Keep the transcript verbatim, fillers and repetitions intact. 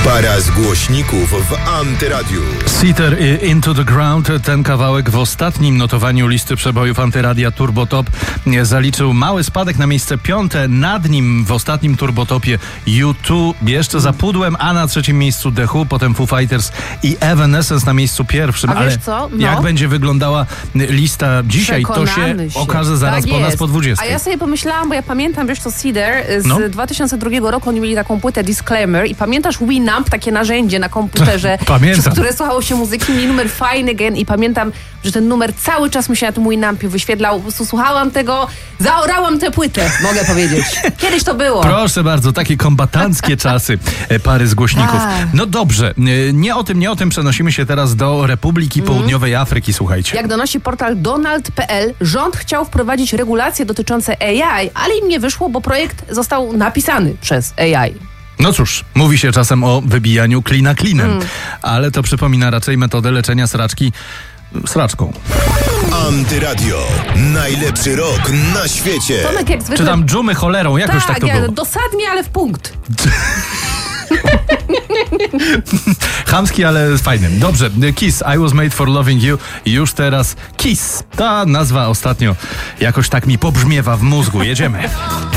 Para z głośników w Antyradiu. Seater Into the Ground, ten kawałek w ostatnim notowaniu listy przebojów Antyradia Turbo Top zaliczył mały spadek na miejsce piąte. Nad nim w ostatnim Turbotopie U dwa, jeszcze za pudłem, a na trzecim miejscu The Who, potem Foo Fighters i Evanescence na miejscu pierwszym. A wiesz Ale co? No. jak będzie wyglądała lista dzisiaj, to się, się okaże zaraz tak po jest. nas po dwudziestej. A ja sobie pomyślałam, bo ja pamiętam, wiesz co, Seeder z no. dwa tysiące drugiego roku, oni mieli taką płytę Disclaimer i pamiętasz Winamp, takie narzędzie na komputerze, przez które słuchało się muzyki, mieli numer Fine Again i pamiętam, że ten numer cały czas mi się na tym Winampie wyświetlał. Po prostu słuchałam tego, zaorałam tę płytę, mogę powiedzieć. Kiedyś to było. Proszę bardzo, takie kombatanckie czasy pary z głośników. No dobrze, nie o tym, nie o tym przenosimy się teraz do Republiki mm. Południowej Afryki, słuchajcie. Jak donosi portal donald kropka p l, rząd chciał wprowadzić regulacje dotyczące A I, ale im nie wyszło, bo projekt został napisany przez A I. No cóż, mówi się czasem o wybijaniu klina klinem, mm. ale to przypomina raczej metodę leczenia sraczki sraczką. Antyradio. Najlepszy rok na świecie. Tomek jak zwykle... Czy tam dżumy cholerą, jakoś tak, tak to ja, było. Dosadnie, ale w punkt. Chamski, ale fajny. Dobrze, Kiss, I Was Made For Loving You. Już teraz Kiss. Ta nazwa ostatnio jakoś tak mi pobrzmiewa w mózgu. Jedziemy.